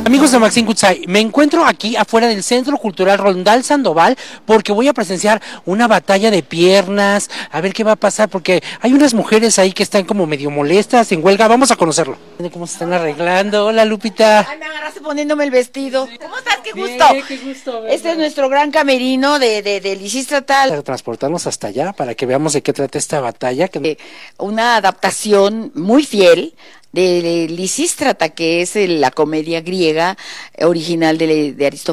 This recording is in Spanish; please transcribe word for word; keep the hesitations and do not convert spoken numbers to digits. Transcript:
Amigos de Maxine Goodside, me encuentro aquí afuera del Centro Cultural Rondal Sandoval porque voy a presenciar una batalla de piernas, a ver qué va a pasar, porque hay unas mujeres ahí que están como medio molestas, en huelga, vamos a conocerlo. ¿Cómo se están arreglando? Hola, Lupita. Ay, me agarraste poniéndome el vestido. ¿Cómo estás? ¡Qué gusto! Bien, qué gusto verla. Este es nuestro gran camerino de, de, de Lisístrata. Para transportarnos hasta allá para que veamos de qué trata esta batalla. Que... Una adaptación muy fiel de Lisístrata, que es la comedia griega original de, de Aristófanes.